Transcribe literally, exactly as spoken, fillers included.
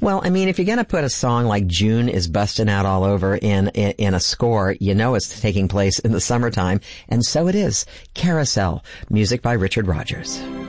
Well, I mean, if you're going to put a song like June is Busting Out All Over in, in in a score, you know it's taking place in the summertime, and so it is. Carousel, music by Richard Rodgers.